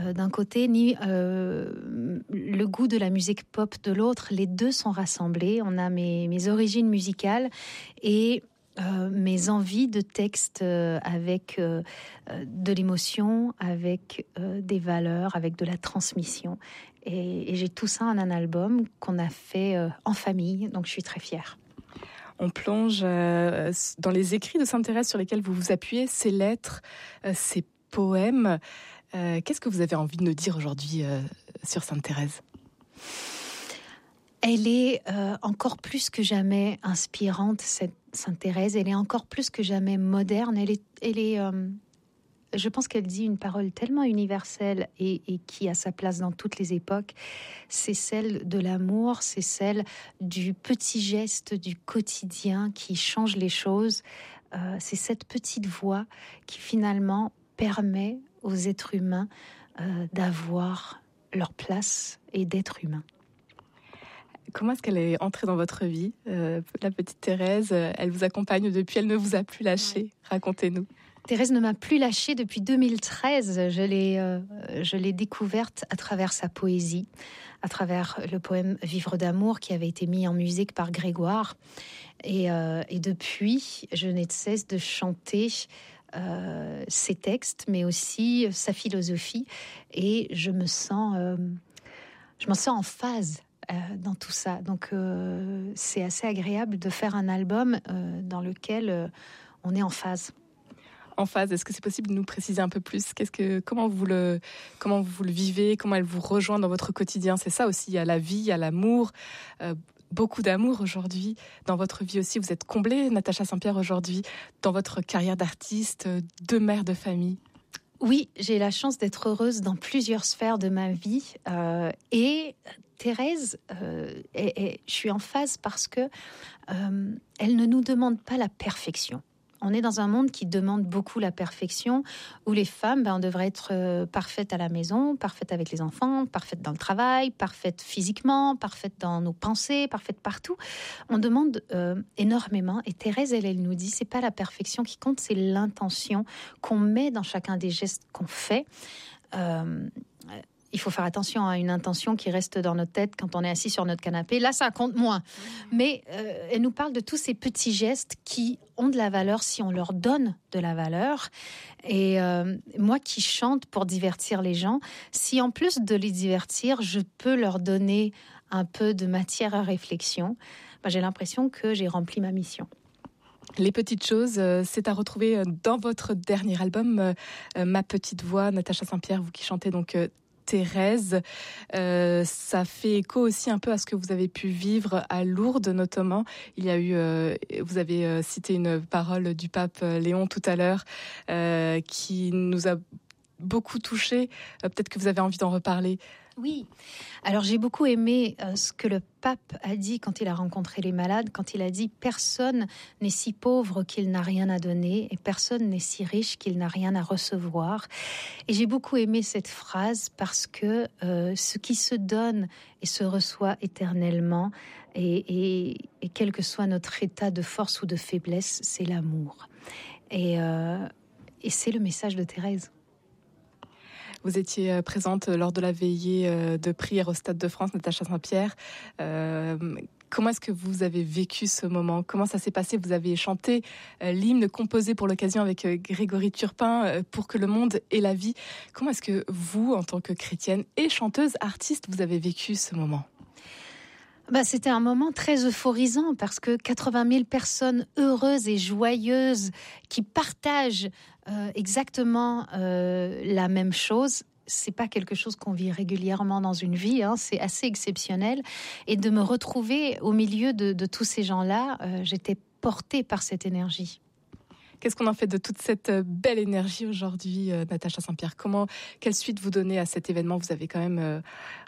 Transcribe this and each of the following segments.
d'un côté, ni le goût de la musique pop de l'autre. Les deux sont rassemblés. On a mes origines musicales et mes envies de texte avec de l'émotion, avec des valeurs, avec de la transmission. Et j'ai tout ça en un album qu'on a fait en famille, donc je suis très fière. On plonge dans les écrits de Sainte Thérèse sur lesquels vous vous appuyez, ses lettres, ses poèmes. Qu'est-ce que vous avez envie de nous dire aujourd'hui sur Sainte Thérèse ? Elle est encore plus que jamais inspirante, cette Sainte Thérèse. Elle est encore plus que jamais moderne. Elle est je pense qu'elle dit une parole tellement universelle et qui a sa place dans toutes les époques. C'est celle de l'amour, c'est celle du petit geste du quotidien qui change les choses. C'est cette petite voix qui finalement permet aux êtres humains d'avoir leur place et d'être humains. Comment est-ce qu'elle est entrée dans votre vie, la petite Thérèse ? Elle vous accompagne depuis, elle ne vous a plus lâché. Racontez-nous. Thérèse ne m'a plus lâchée depuis 2013. Je l'ai découverte à travers sa poésie, à travers le poème Vivre d'amour qui avait été mis en musique par Grégoire. Et depuis, je n'ai de cesse de chanter ses textes, mais aussi sa philosophie. Et je me sens en phase dans tout ça. Donc c'est assez agréable de faire un album dans lequel on est en phase. En phase, est-ce que c'est possible de nous préciser un peu plus ? Comment vous le vivez ? Comment elle vous rejoint dans votre quotidien ? C'est ça aussi, il y a la vie, il y a l'amour, beaucoup d'amour aujourd'hui. Dans votre vie aussi, vous êtes comblée, Natacha Saint-Pierre, aujourd'hui, dans votre carrière d'artiste, de mère de famille. Oui, j'ai la chance d'être heureuse dans plusieurs sphères de ma vie. Et Thérèse, je suis en phase parce que elle ne nous demande pas la perfection. On est dans un monde qui demande beaucoup la perfection, où les femmes, on devrait être parfaites à la maison, parfaites avec les enfants, parfaites dans le travail, parfaites physiquement, parfaites dans nos pensées, parfaites partout. On demande énormément. Et Thérèse, elle nous dit, c'est pas la perfection qui compte, c'est l'intention qu'on met dans chacun des gestes qu'on fait. Il faut faire attention à une intention qui reste dans notre tête quand on est assis sur notre canapé. Là, ça compte moins. Mais elle nous parle de tous ces petits gestes qui ont de la valeur si on leur donne de la valeur. Et moi qui chante pour divertir les gens, si en plus de les divertir, je peux leur donner un peu de matière à réflexion, j'ai l'impression que j'ai rempli ma mission. Les petites choses, c'est à retrouver dans votre dernier album, Ma petite voix, Natacha Saint-Pierre, vous qui chantez donc Thérèse. Ça fait écho aussi un peu à ce que vous avez pu vivre à Lourdes notamment. Il y a eu, vous avez cité une parole du pape Léon tout à l'heure qui nous a beaucoup touchés. Peut-être que vous avez envie d'en reparler. Oui, alors j'ai beaucoup aimé ce que le pape a dit quand il a rencontré les malades, quand il a dit « Personne n'est si pauvre qu'il n'a rien à donner et personne n'est si riche qu'il n'a rien à recevoir ». Et j'ai beaucoup aimé cette phrase parce que ce qui se donne et se reçoit éternellement, et quel que soit notre état de force ou de faiblesse, c'est l'amour. Et c'est le message de Thérèse. Vous étiez présente lors de la veillée de prière au Stade de France, Natacha Saint-Pierre. Comment est-ce que vous avez vécu ce moment ? Comment ça s'est passé ? Vous avez chanté l'hymne composé pour l'occasion avec Grégory Turpin, Pour que le monde ait la vie. Comment est-ce que vous, en tant que chrétienne et chanteuse, artiste, vous avez vécu ce moment ? C'était un moment très euphorisant parce que 80 000 personnes heureuses et joyeuses qui partagent exactement la même chose. C'est pas quelque chose qu'on vit régulièrement dans une vie, c'est assez exceptionnel. Et de me retrouver au milieu de tous ces gens-là, j'étais portée par cette énergie. Qu'est-ce qu'on en fait de toute cette belle énergie aujourd'hui, Natacha Saint-Pierre ? Quelle suite vous donnez à cet événement ? Vous avez quand même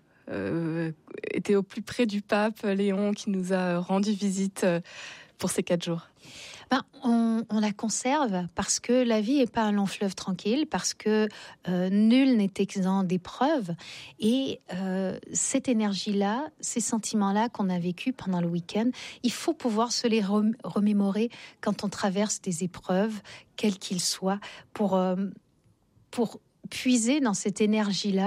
été au plus près du pape Léon qui nous a rendu visite pour ces 4 jours. On la conserve parce que la vie n'est pas un long fleuve tranquille, parce que nul n'est exempt d'épreuves. Et cette énergie-là, ces sentiments-là qu'on a vécus pendant le week-end, il faut pouvoir se les remémorer quand on traverse des épreuves, quelles qu'ils soient, pour puiser dans cette énergie-là